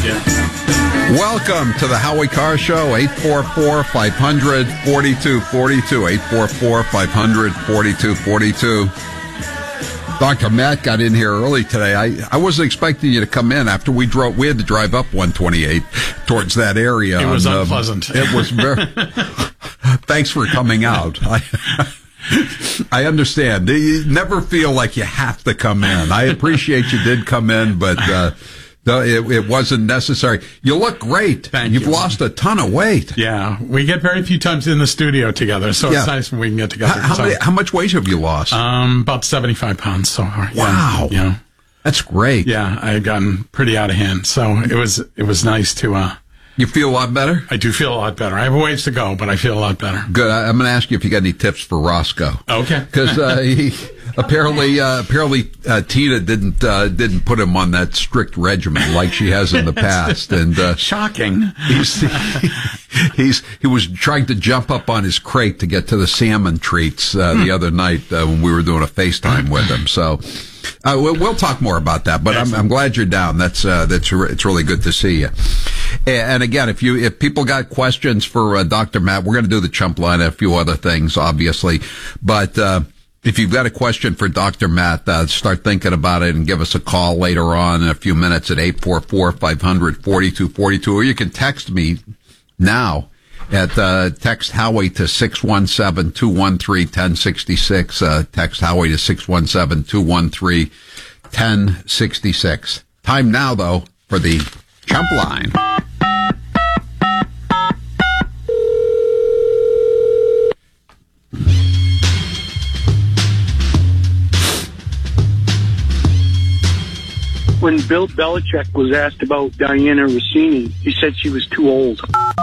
Yeah. Welcome to the Howie Carr Show, 844-500-4242, 844-500-4242. Dr. Matt got in here early today. I wasn't expecting you to come in after we had to drive up 128 towards that area. It was unpleasant. It was very... Thanks for coming out. I understand. You never feel like you have to come in. I appreciate you did come in, but it wasn't necessary. You look great. You've lost a ton of weight. Yeah, we get very few times in the studio together, so it's nice when we can get together. How much weight have you lost? About 75 pounds so far. Wow. Yeah. That's great. Yeah, I had gotten pretty out of hand, so it was nice to... You feel a lot better? I do feel a lot better. I have a ways to go, but I feel a lot better. Good. I'm going to ask you if you got any tips for Roscoe. Okay. Because apparently Tina didn't put him on that strict regimen like she has in the past, and shocking. He was trying to jump up on his crate to get to the salmon treats the other night when we were doing a FaceTime with him. So. We'll talk more about that, but I'm glad you're down. It's really good to see you. And again, if people got questions for Dr. Matt, we're going to do the chump line and a few other things, obviously. But if you've got a question for Dr. Matt, start thinking about it and give us a call later on in a few minutes at 844-500-4242, or you can text me now. Text Howie to 617-213-1066. Text Howie to 617-213-1066. Time now, though, for the Chump Line. When Bill Belichick was asked about Diana Rossini, he said she was too old.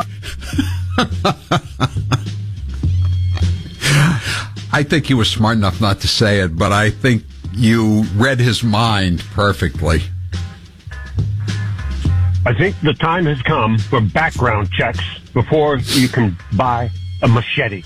I think he was smart enough not to say it, but I think you read his mind perfectly. I think the time has come for background checks before you can buy a machete.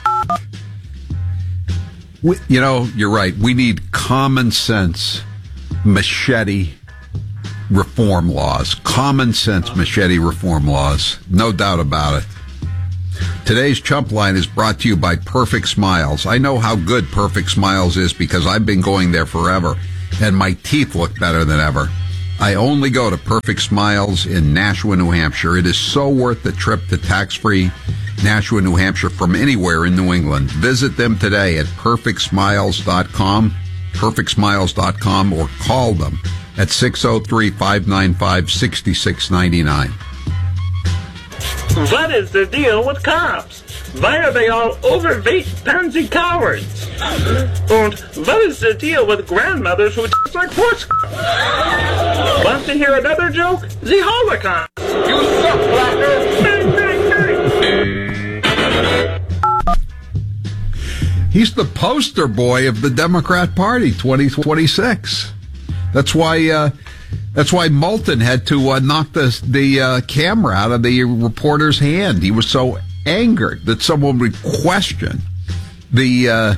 You're right. We need common sense machete reform laws. Common sense machete reform laws. No doubt about it. Today's Chump Line is brought to you by Perfect Smiles. I know how good Perfect Smiles is because I've been going there forever, and my teeth look better than ever. I only go to Perfect Smiles in Nashua, New Hampshire. It is so worth the trip to tax-free Nashua, New Hampshire from anywhere in New England. Visit them today at perfectsmiles.com, perfectsmiles.com, or call them at 603-595-6699. What is the deal with cops? Why are they all overweight, pansy cowards? And what is the deal with grandmothers who dress like horse cops? Want to hear another joke? The Holocaust. You suck, Blacker! Bang, bang, bang! He's the poster boy of the Democrat Party 2026. That's why Moulton had to knock the camera out of the reporter's hand. He was so angered that someone would question the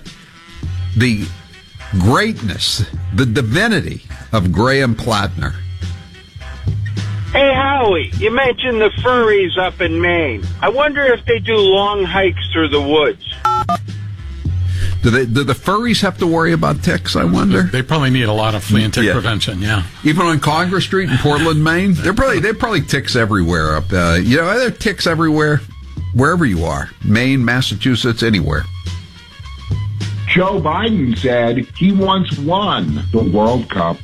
greatness, the divinity of Graham Plattner. Hey, Howie, you mentioned the furries up in Maine. I wonder if they do long hikes through the woods. Do the furries have to worry about ticks, I wonder? They probably need a lot of flea and tick prevention, yeah. Even on Congress Street in Portland, Maine? They're probably ticks everywhere up there. There are ticks everywhere, wherever you are. Maine, Massachusetts, anywhere. Joe Biden said he once won the World Cup.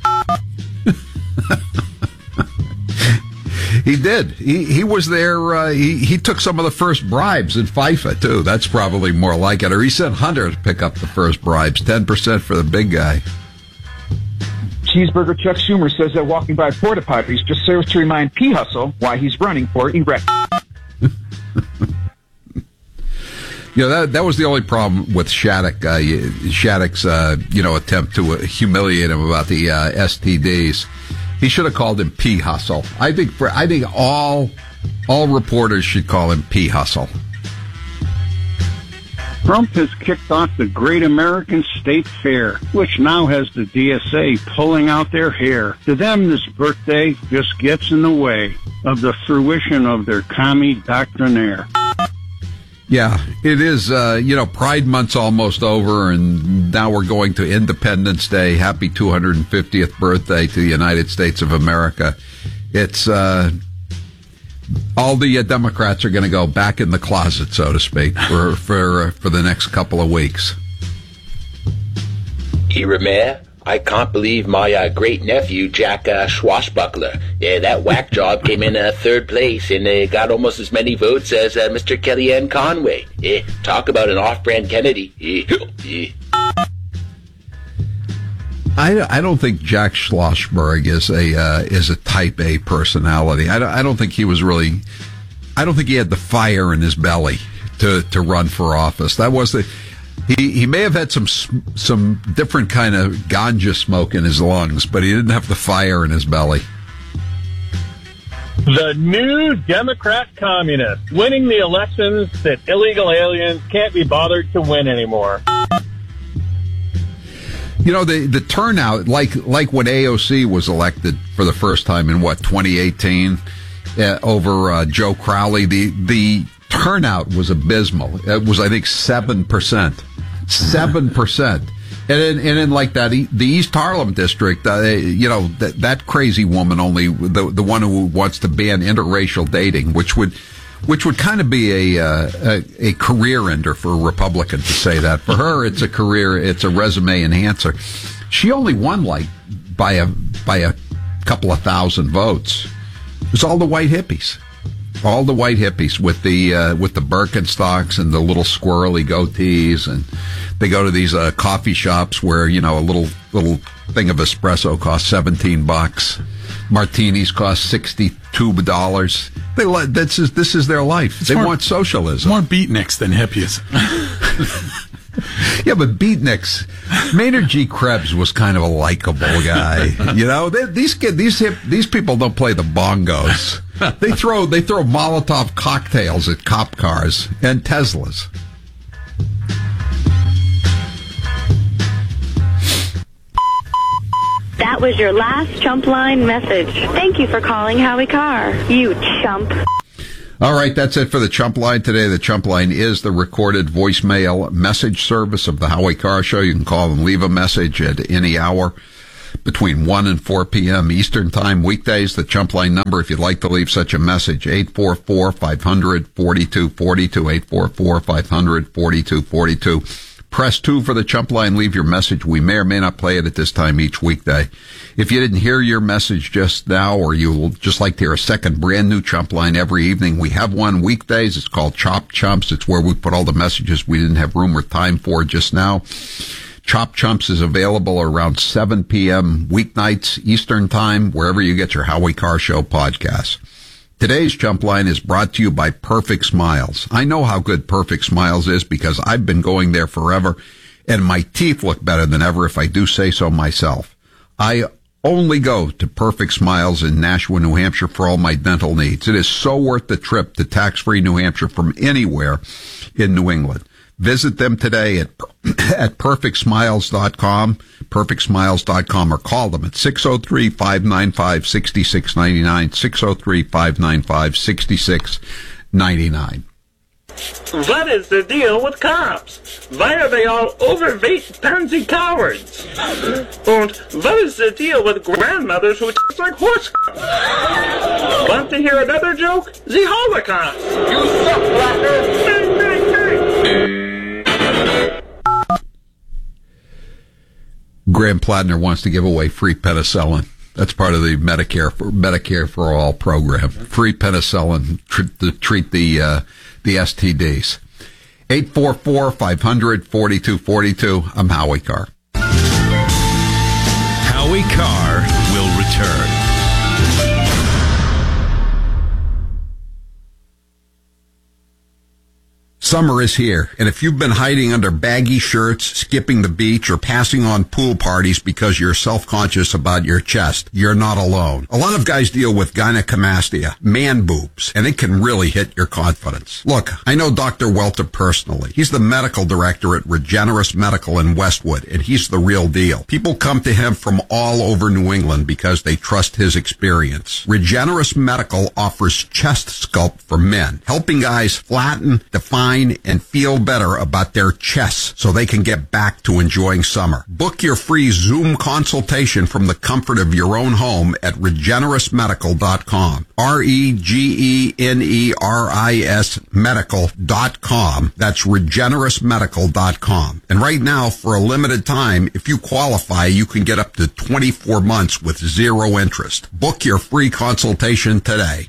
He did. He was there. He took some of the first bribes in FIFA, too. That's probably more like it. Or he sent Hunter to pick up the first bribes. 10% for the big guy. Cheeseburger Chuck Schumer says that walking by porta potties just serves to remind P. Hustle why he's running for erect. That was the only problem with Shattuck. Shattuck's attempt to humiliate him about the STDs. He should have called him P. Hustle. I think all reporters should call him P. Hustle. Trump has kicked off the Great American State Fair, which now has the DSA pulling out their hair. To them, this birthday just gets in the way of the fruition of their commie doctrinaire. Yeah, it is. Pride Month's almost over, and now we're going to Independence Day. Happy 250th birthday to the United States of America. It's all the Democrats are going to go back in the closet, so to speak, for the next couple of weeks. Mayor, I can't believe my great-nephew, Jack Swashbuckler. That whack job came in third place and got almost as many votes as Mr. Kellyanne Conway. Talk about an off-brand Kennedy. I don't think Jack Schlossberg is a type A personality. I don't think he was really. I don't think he had the fire in his belly to run for office. That was the. He may have had some different kind of ganja smoke in his lungs, but he didn't have the fire in his belly. The new Democrat communists winning the elections that illegal aliens can't be bothered to win anymore. You know, the turnout, like when AOC was elected for the first time in 2018 over Joe Crowley, the turnout was abysmal. It was, I think, 7%. 7%. And in like that, the East Harlem district, that crazy woman, only the one who wants to ban interracial dating, which would kind of be a career ender for a Republican to say that. For her, it's a resume enhancer. She only won by a couple of thousand votes. It was all the white hippies. All the white hippies with the Birkenstocks and the little squirrely goatees, and they go to these coffee shops where a little thing of espresso costs $17. Martinis cost $62. This is their life. They want socialism. More beatniks than hippies. Yeah, but beatniks. Maynard G. Krebs was kind of a likable guy. These people don't play the bongos. They throw Molotov cocktails at cop cars and Teslas. That was your last Chump Line message. Thank you for calling Howie Carr, you chump. All right, that's it for the Chump Line today. The Chump Line is the recorded voicemail message service of the Howie Carr Show. You can call and leave a message at any hour between 1 and 4 p.m. Eastern Time, weekdays. The Chump Line number, if you'd like to leave such a message, 844-500-4242, 844-500-4242. Press 2 for the Chump Line. Leave your message. We may or may not play it at this time each weekday. If you didn't hear your message just now, or you will just like to hear a second brand new Chump Line every evening, we have one weekdays. It's called Chop Chumps. It's where we put all the messages we didn't have room or time for just now. Chop Chumps is available around 7 p.m. weeknights Eastern Time, wherever you get your Howie Carr Show podcasts. Today's Chump Line is brought to you by Perfect Smiles. I know how good Perfect Smiles is because I've been going there forever, and my teeth look better than ever if I do say so myself. I only go to Perfect Smiles in Nashua, New Hampshire for all my dental needs. It is so worth the trip to tax-free New Hampshire from anywhere in New England. Visit them today at perfectsmiles.com, perfectsmiles.com, or call them at 603-595-6699, 603-595-6699. What is the deal with cops? Why are they all overweight, pansy cowards? And what is the deal with grandmothers who taste like horse cow? Want to hear another joke? The Holocaust! You suck, Blacker! Bang, bang, bang! Graham Plattner wants to give away free penicillin. That's part of the Medicare for All program. Free penicillin to treat the STDs. 844-500-4242. I'm Howie Carr. Howie Carr will return. Summer is here, and if you've been hiding under baggy shirts, skipping the beach, or passing on pool parties because you're self-conscious about your chest, you're not alone. A lot of guys deal with gynecomastia, man boobs, and it can really hit your confidence. Look, I know Dr. Welter personally. He's the medical director at Regenerous Medical in Westwood, and he's the real deal. People come to him from all over New England because they trust his experience. Regenerous Medical offers chest sculpt for men, helping guys flatten, define, and feel better about their chests so they can get back to enjoying summer. Book your free Zoom consultation from the comfort of your own home at regenerousmedical.com. REGENERIS medical.com. That's regenerousmedical.com. And right now, for a limited time, if you qualify, you can get up to 24 months with zero interest. Book your free consultation today.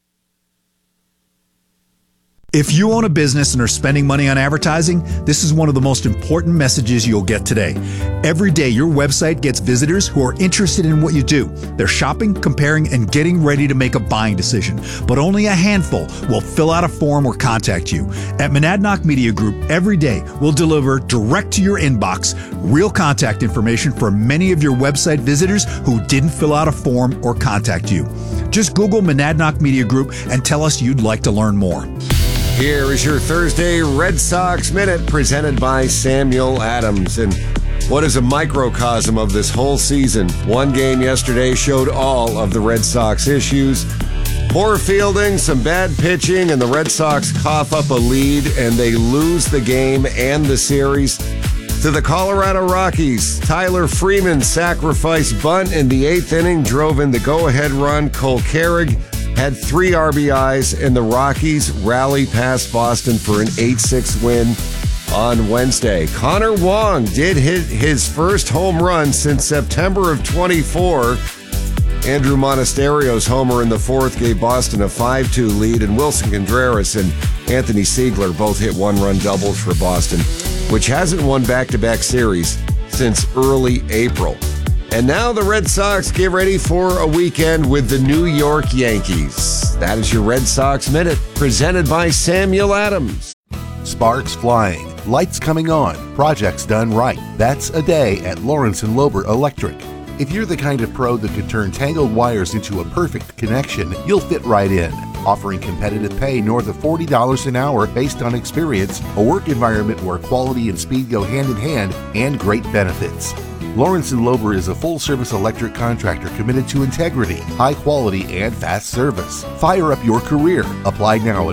If you own a business and are spending money on advertising, this is one of the most important messages you'll get today. Every day, your website gets visitors who are interested in what you do. They're shopping, comparing, and getting ready to make a buying decision. But only a handful will fill out a form or contact you. At Monadnock Media Group, every day, we'll deliver direct to your inbox real contact information for many of your website visitors who didn't fill out a form or contact you. Just Google Monadnock Media Group and tell us you'd like to learn more. Here is your Thursday Red Sox Minute presented by Samuel Adams. And what is a microcosm of this whole season? One game yesterday showed all of the Red Sox issues. Poor fielding, some bad pitching, and the Red Sox cough up a lead, and they lose the game and the series to the Colorado Rockies. Tyler Freeman's sacrifice bunt in the 8th inning drove in the go-ahead run. Cole Carrig had 3 RBIs, and the Rockies rally past Boston for an 8-6 win on Wednesday. Connor Wong did hit his first home run since September of 24. Andrew Monasterio's homer in the 4th gave Boston a 5-2 lead, and Wilson Contreras and Anthony Siegler both hit one-run doubles for Boston, which hasn't won back-to-back series since early April. And now the Red Sox get ready for a weekend with the New York Yankees. That is your Red Sox Minute, presented by Samuel Adams. Sparks flying, lights coming on, projects done right. That's a day at Lawrence & Lober Electric. If you're the kind of pro that could turn tangled wires into a perfect connection, you'll fit right in. Offering competitive pay north of $40 an hour based on experience, a work environment where quality and speed go hand in hand, and great benefits. Lawrence & Lober is a full-service electric contractor committed to integrity, high quality, and fast service. Fire up your career. Apply now at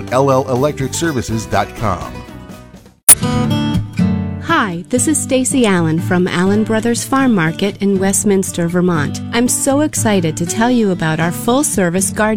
LLElectricServices.com. Hi, this is Stacy Allen from Allen Brothers Farm Market in Westminster, Vermont. I'm so excited to tell you about our full-service garden